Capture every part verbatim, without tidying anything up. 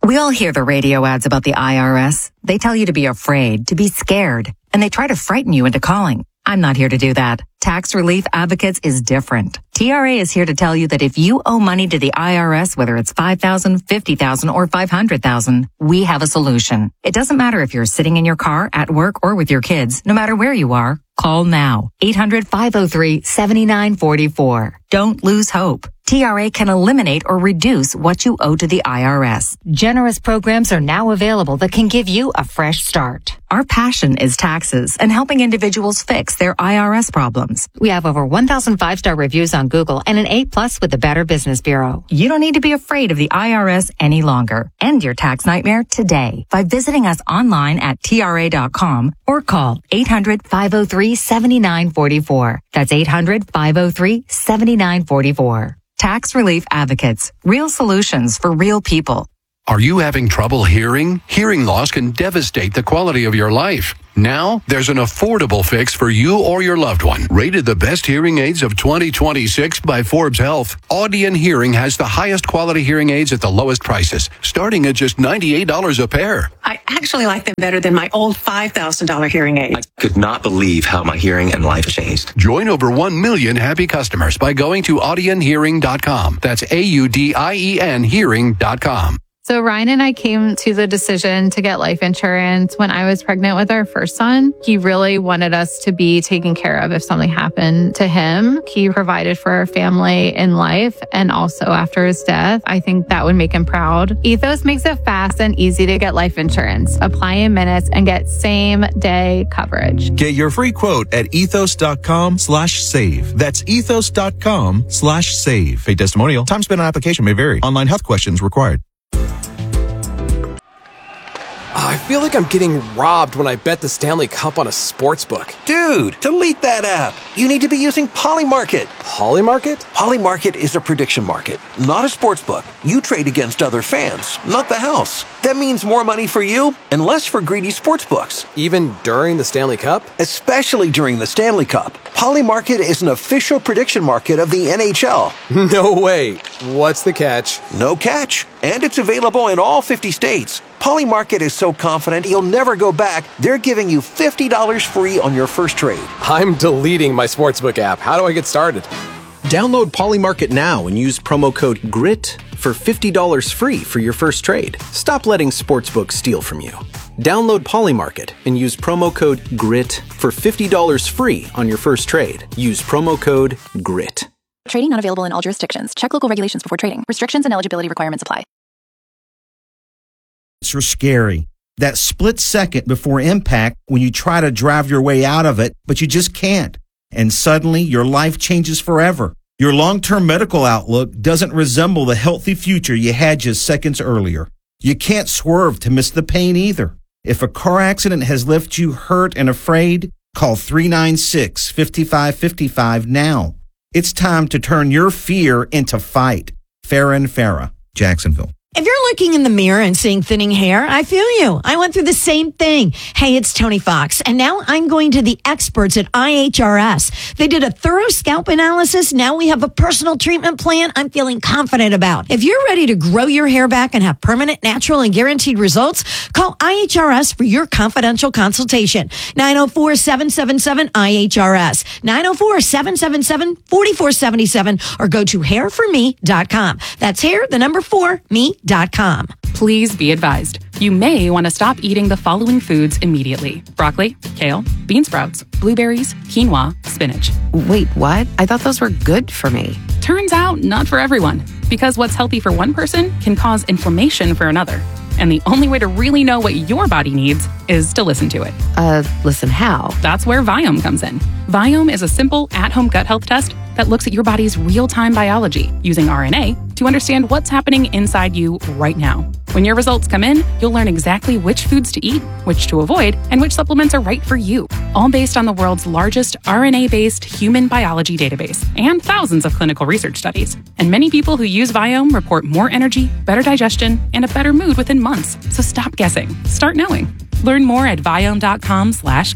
We all hear the radio ads about the I R S. They tell you to be afraid, to be scared, and they try to frighten you into calling. I'm not here to do that. Tax Relief Advocates is different. T R A is here to tell you that if you owe money to the I R S, whether it's five thousand dollars, fifty thousand dollars, or five hundred thousand dollars, we have a solution. It doesn't matter if you're sitting in your car, at work, or with your kids. No matter where you are, call now. eight hundred, five oh three, seven nine four four. Don't lose hope. T R A can eliminate or reduce what you owe to the I R S. Generous programs are now available that can give you a fresh start. Our passion is taxes and helping individuals fix their I R S problems. We have over one thousand five-star reviews on Google and an A plus with the Better Business Bureau. You don't need to be afraid of the I R S any longer. End your tax nightmare today by visiting us online at T R A dot com or call eight hundred, five oh three, seven nine four four. That's eight hundred, five oh three, seven nine four four. Tax Relief Advocates. Real solutions for real people. Are you having trouble hearing? Hearing loss can devastate the quality of your life. Now, there's an affordable fix for you or your loved one. Rated the best hearing aids of twenty twenty-six by Forbes Health, Audion Hearing has the highest quality hearing aids at the lowest prices, starting at just ninety-eight dollars a pair. I actually like them better than my old five thousand dollars hearing aid. I could not believe how my hearing and life changed. Join over one million happy customers by going to audion hearing dot com. That's A U D I E N hearing dot com. So Ryan and I came to the decision to get life insurance when I was pregnant with our first son. He really wanted us to be taken care of if something happened to him. He provided for our family in life and also after his death. I think that would make him proud. Ethos makes it fast and easy to get life insurance. Apply in minutes and get same day coverage. Get your free quote at ethos.com slash save. That's ethos.com slash save. A testimonial. Time spent on application may vary. Online health questions required. I feel like I'm getting robbed when I bet the Stanley Cup on a sportsbook. Dude, delete that app. You need to be using Polymarket. Polymarket? Polymarket is a prediction market, not a sportsbook. You trade against other fans, not the house. That means more money for you and less for greedy sportsbooks. Even during the Stanley Cup? Especially during the Stanley Cup. Polymarket is an official prediction market of the N H L. No way. What's the catch? No catch. And it's available in all fifty states. Polymarket is so confident you'll never go back, they're giving you fifty dollars free on your first trade. I'm deleting my sportsbook app. How do I get started? Download Polymarket now and use promo code GRIT for fifty dollars free for your first trade. Stop letting sportsbooks steal from you. Download Polymarket and use promo code GRIT for fifty dollars free on your first trade. Use promo code GRIT. Trading not available in all jurisdictions. Check local regulations before trading. Restrictions and eligibility requirements apply. Are scary. That split second before impact when you try to drive your way out of it, but you just can't. And suddenly your life changes forever. Your long-term medical outlook doesn't resemble the healthy future you had just seconds earlier. You can't swerve to miss the pain either. If a car accident has left you hurt and afraid, call three nine six, five five five five now. It's time to turn your fear into fight. Farah and Farah, Jacksonville. If you're looking in the mirror and seeing thinning hair, I feel you. I went through the same thing. Hey, it's Tony Fox, and now I'm going to the experts at I H R S. They did a thorough scalp analysis. Now we have a personal treatment plan I'm feeling confident about. If you're ready to grow your hair back and have permanent, natural, and guaranteed results, call I H R S for your confidential consultation. nine oh four, seven seven seven, I H R S, nine oh four, seven seven seven, four four seven seven, or go to hair for me dot com. That's hair, the number four, me dot com. Please be advised, you may want to stop eating the following foods immediately. Broccoli, kale, bean sprouts, blueberries, quinoa, spinach. Wait, what? I thought those were good for me. Turns out, not for everyone. Because what's healthy for one person can cause inflammation for another. And the only way to really know what your body needs is to listen to it. Uh, listen how? That's where Viome comes in. Viome is a simple at-home gut health test that looks at your body's real-time biology using R N A to understand what's happening inside you right now. When your results come in, you'll learn exactly which foods to eat, which to avoid, and which supplements are right for you. All based on the world's largest R N A-based human biology database and thousands of clinical research studies. And many people who use Viome report more energy, better digestion, and a better mood within months. So stop guessing. Start knowing. Learn more at viome.com slash gut.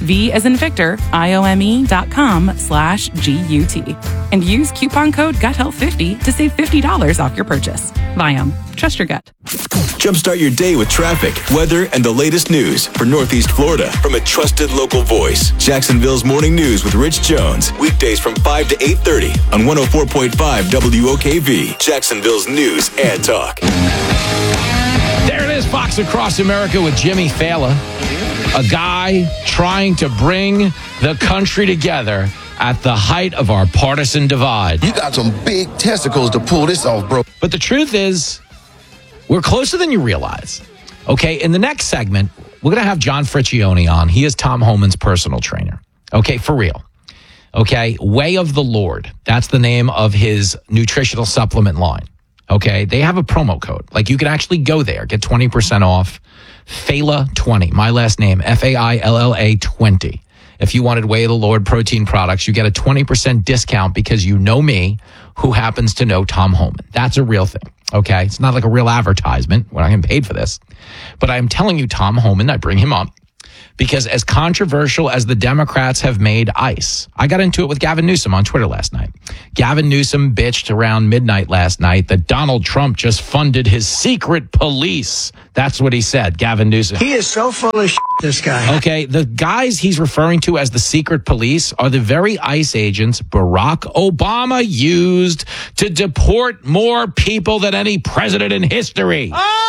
V as in Victor, I-O-M-E dot com slash G-U-T. And use coupon code gut health fifty to save fifty dollars off your purchase. Viome. Trust your gut. Jumpstart your day with traffic, weather, and the latest news for Northeast Florida from a trusted local voice. Jacksonville's Morning News with Rich Jones. Weekdays from five to eight thirty on one oh four point five W O K V. Jacksonville's News and Talk. There it is, Fox Across America with Jimmy Fallon, a guy trying to bring the country together at the height of our partisan divide. You got some big testicles to pull this off, bro. But the truth is, we're closer than you realize. Okay, in the next segment, we're going to have John Friccione on. He is Tom Homan's personal trainer. Okay, for real. Okay, Way of the Lord. That's the name of his nutritional supplement line. Okay, they have a promo code. Like, you can actually go there, get twenty percent off. F A I L A twenty, my last name, F A I L L A twenty. If you wanted Way of the Lord protein products, you get a twenty percent discount because you know me, who happens to know Tom Homan. That's a real thing, okay? It's not like a real advertisement. We're not getting paid for this. But I'm telling you, Tom Homan, I bring him up because as controversial as the Democrats have made ICE, I got into it with Gavin Newsom on Twitter last night. Gavin Newsom bitched around midnight last night that Donald Trump just funded his secret police. That's what he said, Gavin Newsom. He is so full of shit, this guy. Okay, the guys he's referring to as the secret police are the very ICE agents Barack Obama used to deport more people than any president in history.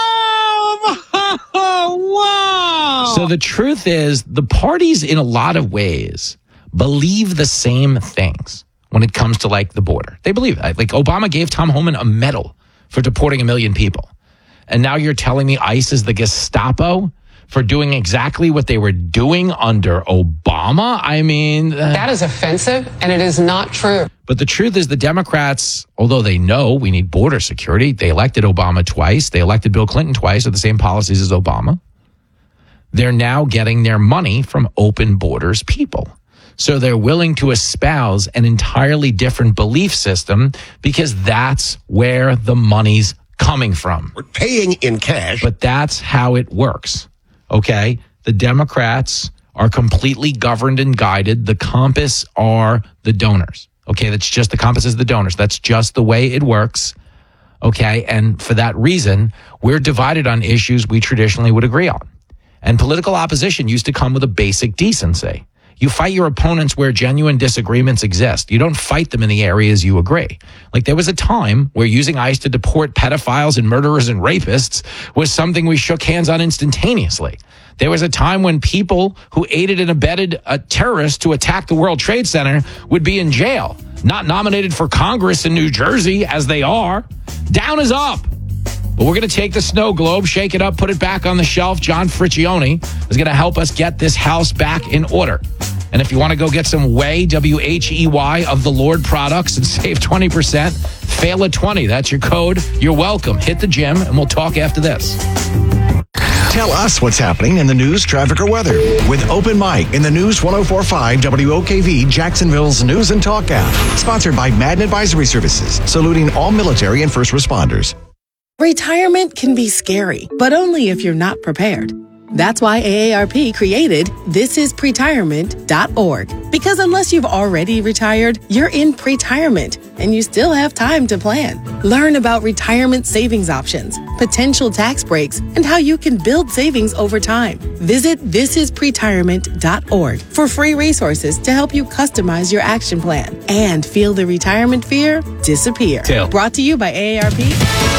Oh, wow. So the truth is, the parties in a lot of ways believe the same things when it comes to, like, the border. They believe it. Like, Obama gave Tom Homan a medal for deporting a million people. And now you're telling me ICE is the Gestapo for doing exactly what they were doing under Obama? I mean... Uh, that is offensive, and it is not true. But the truth is the Democrats, although they know we need border security, they elected Obama twice, they elected Bill Clinton twice with the same policies as Obama. They're now getting their money from open borders people. So they're willing to espouse an entirely different belief system because that's where the money's coming from. We're paying in cash. But that's how it works. Okay? The Democrats are completely governed and guided. The compass are the donors. Okay? That's just the compass is the donors. That's just the way it works. Okay? And for that reason, we're divided on issues we traditionally would agree on. And political opposition used to come with a basic decency. You fight your opponents where genuine disagreements exist. You don't fight them in the areas you agree. Like, there was a time where using ICE to deport pedophiles and murderers and rapists was something we shook hands on instantaneously. There was a time when people who aided and abetted a terrorist to attack the World Trade Center would be in jail, not nominated for Congress in New Jersey, as they are. Down is up. But we're going to take the snow globe, shake it up, put it back on the shelf. John Friccione is going to help us get this house back in order. And if you want to go get some Way, W H E Y, of the Lord products and save twenty percent, F A I L A twenty. That's your code. You're welcome. Hit the gym, and we'll talk after this. Tell us what's happening in the news, traffic, or weather with Open Mic in the News one oh four point five W O K V, Jacksonville's News and Talk app. Sponsored by Madden Advisory Services, saluting all military and first responders. Retirement can be scary, but only if you're not prepared. That's why A A R P created this is pretirement dot org. Because unless you've already retired, you're in pretirement, and you still have time to plan. Learn about retirement savings options, potential tax breaks, and how you can build savings over time. Visit this is pretirement dot org for free resources to help you customize your action plan and feel the retirement fear disappear. Tail. Brought to you by A A R P.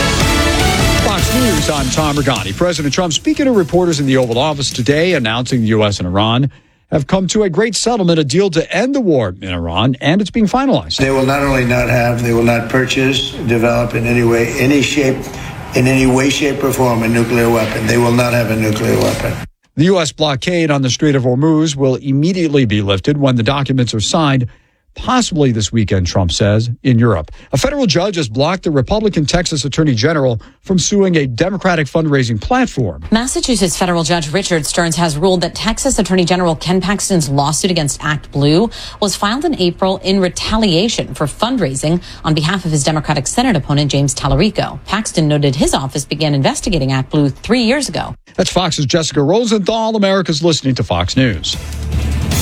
Fox News, I'm Tom Regani. President Trump speaking to reporters in the Oval Office today, announcing the U S and Iran have come to a great settlement, a deal to end the war in Iran, and it's being finalized. They will not only not have, they will not purchase, develop in any way, any shape, in any way, shape, or form a nuclear weapon. They will not have a nuclear weapon. The U S blockade on the Strait of Hormuz will immediately be lifted when the documents are signed, possibly this weekend, Trump says, in Europe. A federal judge has blocked the Republican Texas Attorney General from suing a Democratic fundraising platform. Massachusetts federal judge Richard Stearns has ruled that Texas Attorney General Ken Paxton's lawsuit against Act Blue was filed in April in retaliation for fundraising on behalf of his Democratic Senate opponent, James Tallarico. Paxton noted his office began investigating Act Blue three years ago. That's Fox's Jessica Rosenthal. America's listening to Fox News.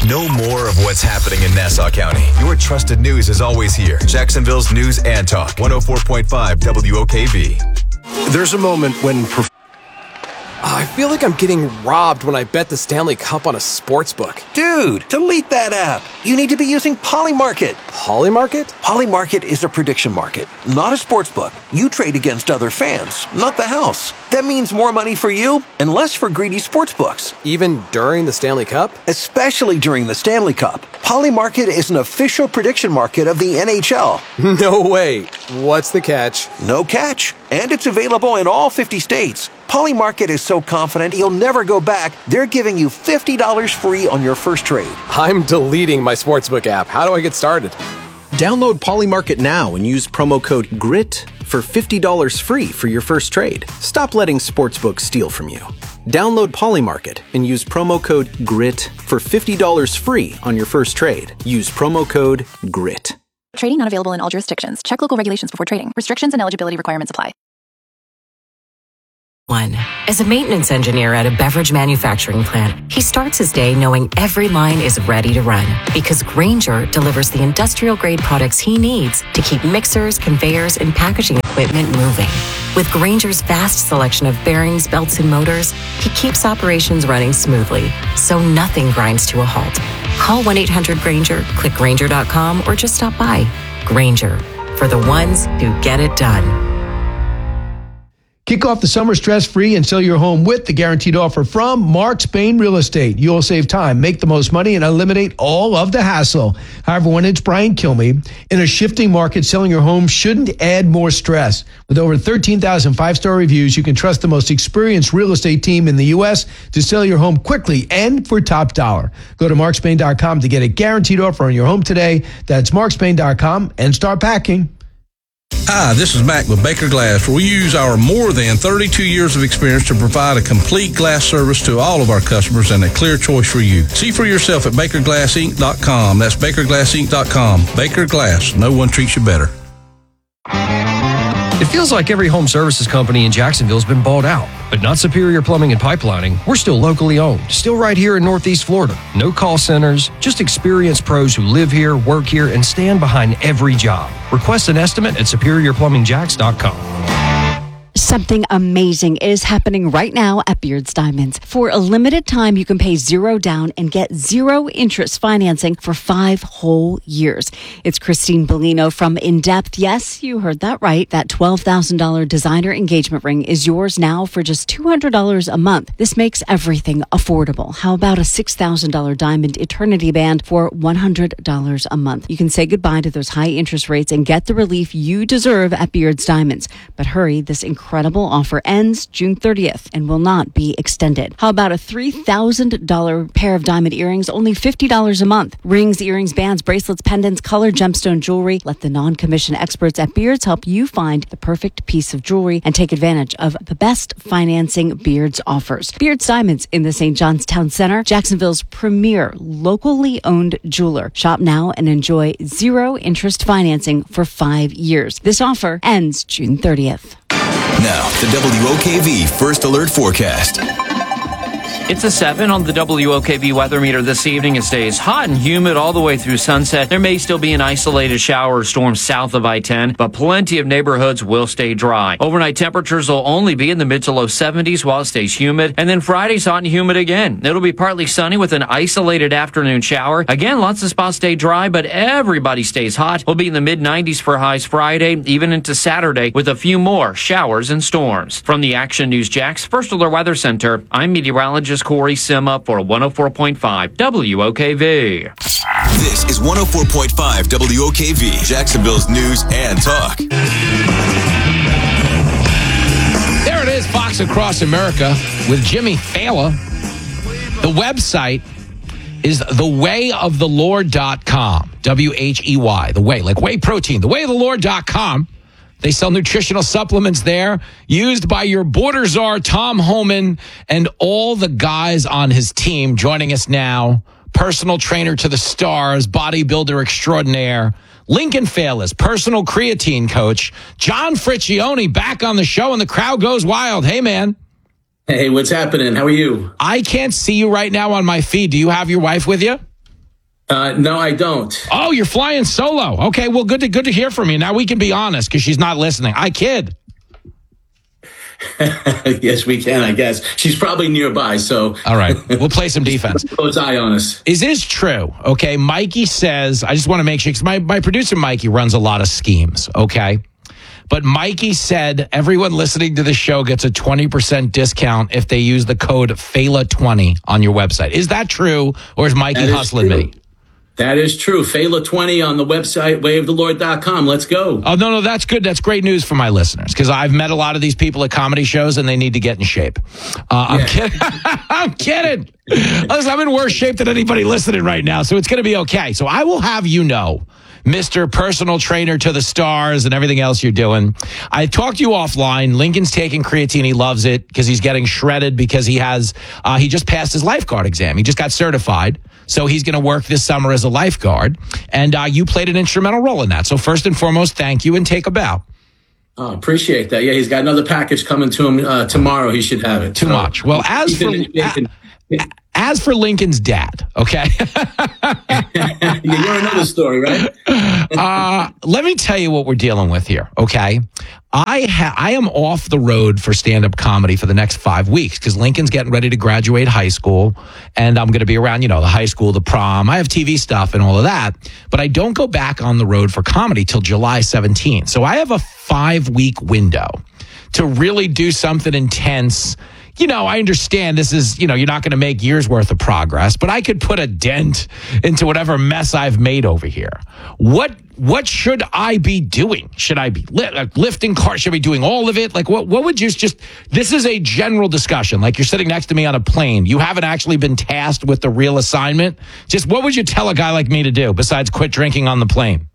Know more of what's happening in Nassau County. Your trusted news is always here. Jacksonville's News and Talk, one oh four point five W O K V. There's a moment when... Prof- I feel like I'm getting robbed when I bet the Stanley Cup on a sportsbook. Dude, delete that app. You need to be using Polymarket. Polymarket? Polymarket is a prediction market, not a sportsbook. You trade against other fans, not the house. That means more money for you and less for greedy sportsbooks. Even during the Stanley Cup? Especially during the Stanley Cup. Polymarket is an official prediction market of the N H L. No way. What's the catch? No catch. And it's available in all fifty states. Polymarket is so confident you'll never go back, they're giving you fifty dollars free on your first trade. I'm deleting my sportsbook app. How do I get started? Download Polymarket now and use promo code GRIT for fifty dollars free for your first trade. Stop letting sportsbooks steal from you. Download Polymarket and use promo code GRIT for fifty dollars free on your first trade. Use promo code GRIT. Trading not available in all jurisdictions. Check local regulations before trading. Restrictions and eligibility requirements apply. One. As a maintenance engineer at a beverage manufacturing plant, he starts his day knowing every line is ready to run because Grainger delivers the industrial-grade products he needs to keep mixers, conveyors, and packaging equipment moving. With Grainger's vast selection of bearings, belts, and motors, he keeps operations running smoothly, so nothing grinds to a halt. Call one eight hundred Grainger, click Grainger dot com, or just stop by. Grainger, for the ones who get it done. Kick off the summer stress-free and sell your home with the guaranteed offer from Mark Spain Real Estate. You'll save time, make the most money, and eliminate all of the hassle. However, when it's Brian Kilmeade, in a shifting market, selling your home shouldn't add more stress. With over thirteen thousand five-star reviews, you can trust the most experienced real estate team in the U S to sell your home quickly and for top dollar. Go to mark spain dot com to get a guaranteed offer on your home today. That's mark spain dot com and start packing. Hi, this is Mac with Baker Glass, where we use our more than thirty-two years of experience to provide a complete glass service to all of our customers and a clear choice for you. See for yourself at baker glass inc dot com. That's baker glass inc dot com. Baker Glass, no one treats you better. It feels like every home services company in Jacksonville has been bought out, but not Superior Plumbing and Pipelining. We're still locally owned, still right here in Northeast Florida. No call centers, just experienced pros who live here, work here, and stand behind every job. Request an estimate at superior plumbing jacks dot com. Something amazing is happening right now at Beards Diamonds. For a limited time, you can pay zero down and get zero interest financing for five whole years. It's Christine Bellino from In Depth. Yes, you heard that right. That twelve thousand dollars designer engagement ring is yours now for just two hundred dollars a month. This makes everything affordable. How about a six thousand dollars diamond eternity band for one hundred dollars a month? You can say goodbye to those high interest rates and get the relief you deserve at Beards Diamonds. But hurry, this incredible Incredible offer ends June thirtieth and will not be extended. How about a three thousand dollars pair of diamond earrings, only fifty dollars a month? Rings, earrings, bands, bracelets, pendants, colored gemstone jewelry. Let the non-commissioned experts at Beards help you find the perfect piece of jewelry and take advantage of the best financing Beards offers. Beards Diamonds in the Saint John's Town Center, Jacksonville's premier locally owned jeweler. Shop now and enjoy zero interest financing for five years. This offer ends June thirtieth. Now, the W O K V First Alert Forecast. It's a seven on the W O K V weather meter this evening. It stays hot and humid all the way through sunset. There may still be an isolated shower or storm south of I ten, but plenty of neighborhoods will stay dry. Overnight temperatures will only be in the mid to low seventies while it stays humid. And then Friday's hot and humid again. It'll be partly sunny with an isolated afternoon shower. Again, lots of spots stay dry, but everybody stays hot. We'll be in the mid nineties for highs Friday, even into Saturday, with a few more showers and storms. From the Action News Jax First Alert Weather Center, I'm meteorologist Corey Sima for one oh four point five W O K V. This is one oh four point five W O K V, Jacksonville's News and Talk. There it is, Fox Across America with Jimmy Fallon. The website is the way of the lord dot com. W H E Y, the way, like whey protein, the way of the lord dot com. They sell nutritional supplements there, used by your border czar, Tom Homan, and all the guys on his team. Joining us now, personal trainer to the stars, bodybuilder extraordinaire, Lincoln Fairless, personal creatine coach, John Friccione, back on the show, and the crowd goes wild. Hey, man. Hey, what's happening? How are you? I can't see you right now on my feed. Do you have your wife with you? Uh, no, I don't. Oh, you're flying solo. Okay, well, good to good to hear from you. Now we can be honest because she's not listening. I kid. Yes, we can, I guess. She's probably nearby, so. All right, we'll play some defense. Close eye on us. Is this true? Okay, Mikey says, I just want to make sure, because my, my producer Mikey runs a lot of schemes, okay? But Mikey said everyone listening to the show gets a twenty percent discount if they use the code F A L A twenty on your website. Is that true, or is Mikey hustling me? That is true. F A L A twenty on the website, way of the lord dot com. Let's go. Oh, no, no, that's good. That's great news for my listeners, because I've met a lot of these people at comedy shows, and they need to get in shape. Uh, I'm yeah. kidding. I'm kidding. Listen, I'm in worse shape than anybody listening right now, so it's going to be okay. So I will have you know, Mister Personal Trainer to the stars and everything else you're doing. I talked to you offline. Lincoln's taking creatine. He loves it because he's getting shredded because he has, uh, he just passed his lifeguard exam. He just got certified. So he's going to work this summer as a lifeguard. And uh, you played an instrumental role in that. So first and foremost, thank you and take a bow. Oh, appreciate that. Yeah, he's got another package coming to him uh, tomorrow. He should have it. Too so, much. Well, as for... A, As for Lincoln's dad, okay? Yeah, you're another story, right? uh, let me tell you what we're dealing with here, okay? I ha- I am off the road for stand-up comedy for the next five weeks because Lincoln's getting ready to graduate high school, and I'm going to be around, you know, the high school, the prom. I have T V stuff and all of that, but I don't go back on the road for comedy till July seventeenth. So I have a five-week window to really do something intense. You know, I understand this is, you know, you're not going to make years worth of progress, but I could put a dent into whatever mess I've made over here. What what should I be doing? Should I be li- like lifting cars? Should I be doing all of it? Like, what what would you just, this is a general discussion. Like, you're sitting next to me on a plane. You haven't actually been tasked with the real assignment. Just what would you tell a guy like me to do besides quit drinking on the plane?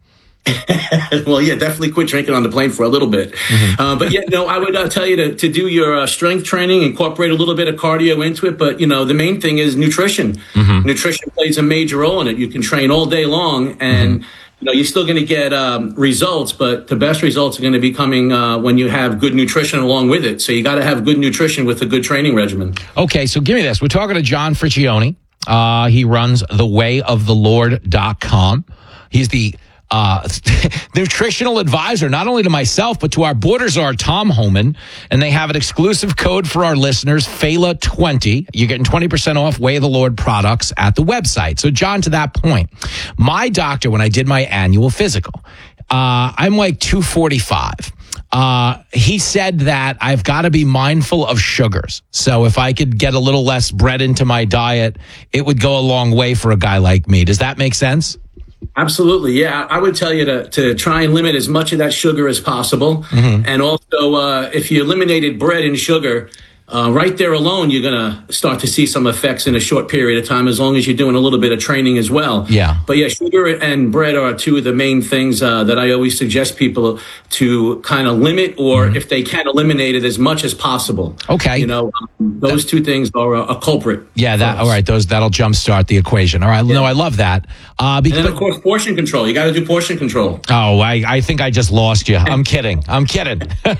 Well, yeah, definitely quit drinking on the plane for a little bit. Mm-hmm. Uh, but yeah, no, I would uh, tell you to, to do your uh, strength training, incorporate a little bit of cardio into it. But, you know, the main thing is nutrition. Mm-hmm. Nutrition plays a major role in it. You can train all day long and, mm-hmm. you know, you're still going to get um, results, but the best results are going to be coming uh, when you have good nutrition along with it. So you got to have good nutrition with a good training regimen. Okay, so give me this. We're talking to John Friccione. Uh, he runs the way of the lord dot com. He's the Uh, nutritional advisor, not only to myself, but to our board czar, Tom Homan. And they have an exclusive code for our listeners, F A L A twenty. You're getting twenty percent off Way of the Lord products at the website. So, John, to that point, my doctor, when I did my annual physical, uh, I'm like two forty-five. Uh, he said that I've got to be mindful of sugars. So if I could get a little less bread into my diet, it would go a long way for a guy like me. Does that make sense? Absolutely. Yeah. I would tell you to, to try and limit as much of that sugar as possible. Mm-hmm. And also, uh, if you eliminated bread and sugar, uh, right there alone, you're going to start to see some effects in a short period of time, as long as you're doing a little bit of training as well. Yeah. But yeah, sugar and bread are two of the main things uh, that I always suggest people to kind of limit, or mm-hmm. if they can, eliminate it as much as possible. Okay. You know, um, those two things are a, a culprit. Yeah. That. All right. Those that'll jumpstart the equation. All right. Yeah. No, I love that. Uh, because, and then, of course, portion control. You got to do portion control. Oh, I, I think I just lost you. I'm kidding. I'm kidding.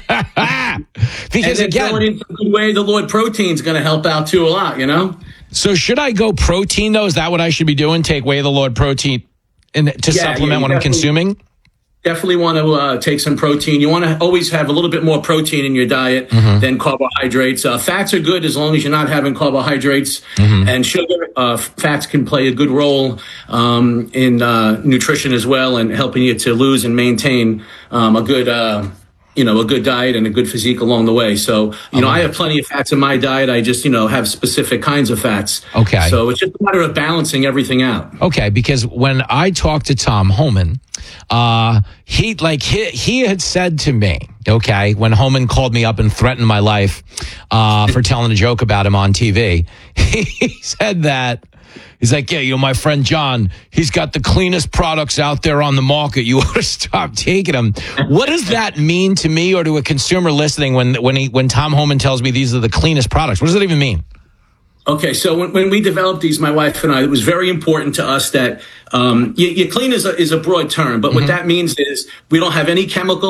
Because and again, throwing in some good way the Lord protein is going to help out too a lot, you know? So should I go protein, though? Is that what I should be doing? Take Way of the Lord protein in, to yeah, supplement yeah, what I'm consuming? Definitely want to uh, take some protein. You want to always have a little bit more protein in your diet mm-hmm. than carbohydrates. Uh, fats are good as long as you're not having carbohydrates mm-hmm. and sugar. Uh, fats can play a good role um, in uh, nutrition as well, and helping you to lose and maintain um, a good uh you know, a good diet and a good physique along the way. So, you know, I have plenty of fats in my diet. I just, you know, have specific kinds of fats. Okay. So it's just a matter of balancing everything out. Okay. Because when I talked to Tom Homan, uh, he like, he, he had said to me, okay, when Homan called me up and threatened my life, uh, for telling a joke about him on T V, he said that, he's like, yeah, you know, my friend John, he's got the cleanest products out there on the market. You ought to stop taking them. What does that mean to me or to a consumer listening when when he when Tom Homan tells me these are the cleanest products? What does that even mean? Okay, so when, when we developed these, my wife and I, it was very important to us that um, you, you clean is a, is a broad term, but mm-hmm. what that means is we don't have any chemicals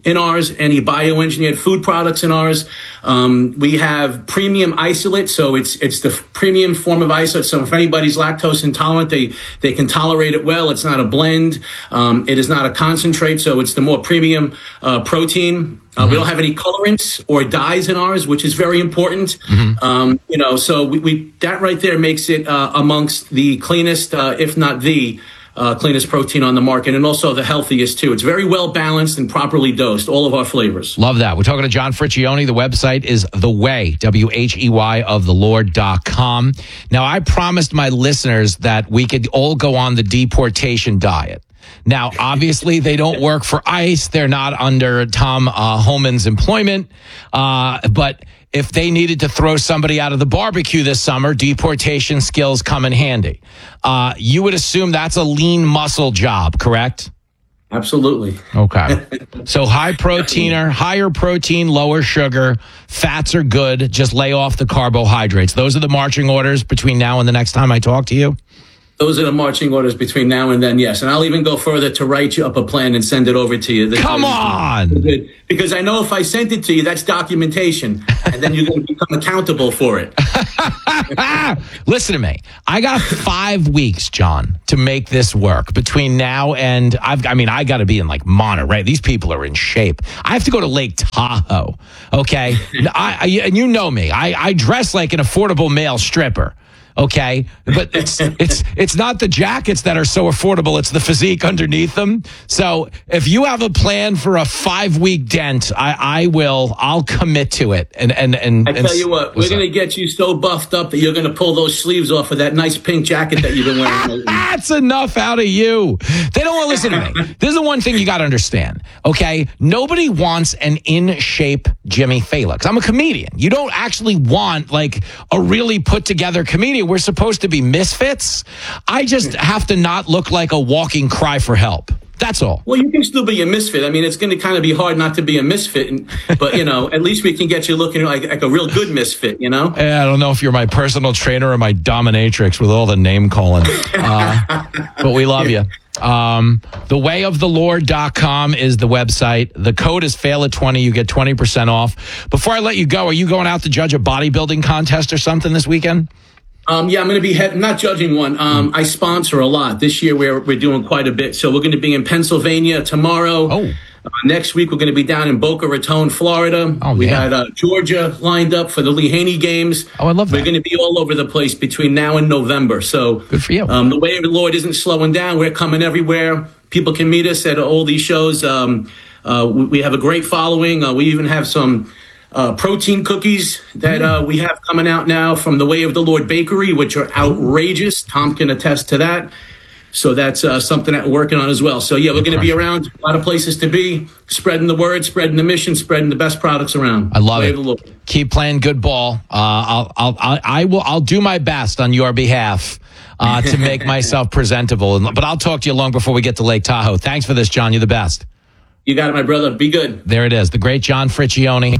in ours, any bioengineered food products in ours. Um, we have premium isolate, so it's it's the premium form of isolate. So if anybody's lactose intolerant, they they can tolerate it well. It's not a blend. Um, it is not a concentrate, so it's the more premium uh, protein. Uh, mm-hmm. We don't have any colorants or dyes in ours, which is very important. Mm-hmm. Um, you know, so we, we that right there makes it uh, amongst the cleanest, uh, if not the uh, cleanest protein on the market, and also the healthiest too. It's very well balanced and properly dosed. All of our flavors. Love that. We're talking to John Friccione. The website is The Way, W H E Y of the Lord dot com. Now, I promised my listeners that we could all go on the deportation diet. Now, obviously, they don't work for ICE. They're not under Tom uh, Homan's employment. Uh, but if they needed to throw somebody out of the barbecue this summer, deportation skills come in handy. Uh, you would assume that's a lean muscle job, correct? Absolutely. Okay. So high proteiner, higher protein, lower sugar, fats are good. Just lay off the carbohydrates. Those are the marching orders between now and the next time I talk to you? Those are the marching orders between now and then, yes. And I'll even go further to write you up a plan and send it over to you. Come on! Because I know if I sent it to you, that's documentation. And then you're going to become accountable for it. Listen to me. I got five weeks, John, to make this work between now and, I've, I mean, I got to be in like Monterey. These people are in shape. I have to go to Lake Tahoe, okay? I, I, and you know me. I, I dress like an affordable male stripper. Okay, but it's it's it's not the jackets that are so affordable. It's the physique underneath them. So if you have a plan for a five week dent, I, I will. I'll commit to it. And and and I tell and, you what, we're going to get you so buffed up that you're going to pull those sleeves off of that nice pink jacket that you've been wearing. That's enough out of you. They don't want to listen to me. This is the one thing you got to understand. Okay, nobody wants an in shape Jimmy Felix. I'm a comedian. You don't actually want like a really put together comedian. We're supposed to be misfits. I just have to not look like a walking cry for help. That's all. Well, you can still be a misfit. I mean, it's going to kind of be hard not to be a misfit, and, but, you know, at least we can get you looking like, like a real good misfit, you know? I don't know if you're my personal trainer or my dominatrix with all the name calling. Uh, but we love you. Um, the way of the Lord dot com is the website. The code is fail at twenty. You get twenty percent off. Before I let you go, are you going out to judge a bodybuilding contest or something this weekend? Um, yeah, I'm going to be head, not judging one. Um, I sponsor a lot. This year we're we're doing quite a bit. So we're going to be in Pennsylvania tomorrow. Oh. Uh, next week we're going to be down in Boca Raton, Florida. Oh, we man. had uh, Georgia lined up for the Lee Haney games. Oh, I love that. We're going to be all over the place between now and November. So good for you. Um, the way of the Lord isn't slowing down. We're coming everywhere. People can meet us at all these shows. Um, uh, we, we have a great following. Uh, we even have some Uh, protein cookies that uh, we have coming out now from the Way of the Lord Bakery, which are outrageous. Tom can attest to that. So that's uh, something that we're working on as well. So, yeah, we're going to be around a lot of places to be, spreading the word, spreading the mission, spreading the best products around. I love Way it. of the Lord. Keep playing good ball. Uh, I'll, I'll, I'll, I will, I'll do my best on your behalf uh, to make myself presentable. But I'll talk to you long before we get to Lake Tahoe. Thanks for this, John. You're the best. You got it, my brother. Be good. There it is. The great John Friccione.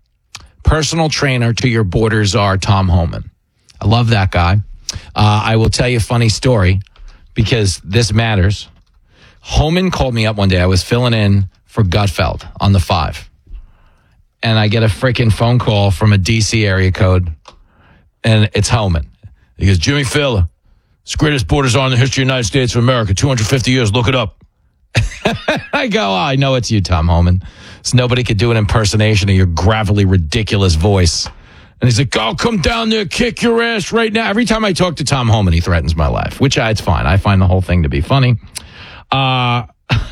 Personal trainer to your borders are Tom Homan. I love that guy. Uh, I will tell you a funny story because this matters. Homan called me up one day. I was filling in for Gutfeld on the five. And I get a freaking phone call from a D C area code. And it's Homan. He goes, Jimmy Filler, it's the greatest borders are in the history of the United States of America. two hundred fifty years. Look it up. I go, oh, I know it's you, Tom Homan. So nobody could do an impersonation of your gravelly, ridiculous voice. And he's like, oh, come down there, kick your ass right now. Every time I talk to Tom Homan, he threatens my life, which I, it's fine. I find the whole thing to be funny. Uh,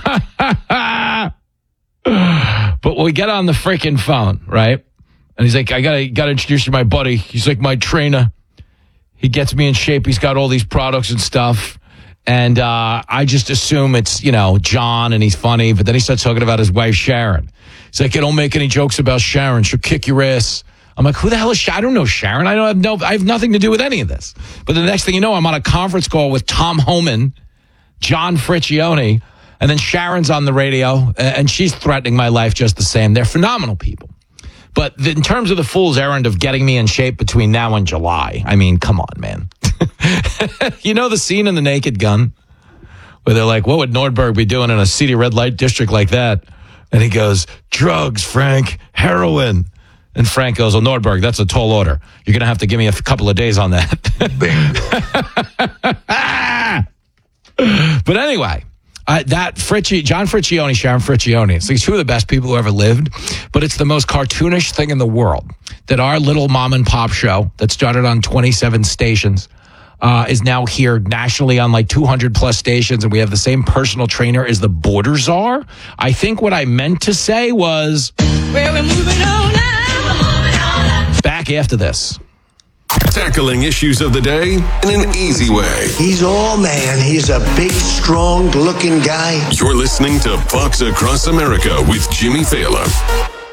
but we get on the freaking phone, right? And he's like, I gotta, gotta introduce you to my buddy. He's like my trainer. He gets me in shape. He's got all these products and stuff. And uh, I just assume it's, you know, John, and he's funny. But then he starts talking about his wife, Sharon. He's like, hey, don't make any jokes about Sharon. She'll kick your ass. I'm like, who the hell is Sharon? I don't know Sharon. I don't have no, I have nothing to do with any of this. But the next thing you know, I'm on a conference call with Tom Homan, John Friccione, and then Sharon's on the radio, and she's threatening my life just the same. They're phenomenal people. But the, in terms of the fool's errand of getting me in shape between now and July, I mean, come on, man. You know the scene in The Naked Gun where they're like, what would Nordberg be doing in a seedy red light district like that? And he goes, drugs, Frank, heroin. And Frank goes, oh, Nordberg, that's a tall order. You're going to have to give me a f- couple of days on that. But anyway, uh, that Fricci, John Friccione, Sharon Friccione, it's like two of the best people who ever lived, but it's the most cartoonish thing in the world that our little mom and pop show that started on twenty-seven stations uh, is now here nationally on like two hundred plus stations, and we have the same personal trainer as the Border Czar. I think what I meant to say was, well, we're moving on now. Back after this. Tackling issues of the day in an easy way. He's all man. He's a big, strong looking guy. You're listening to Fox Across America with Jimmy Thaler.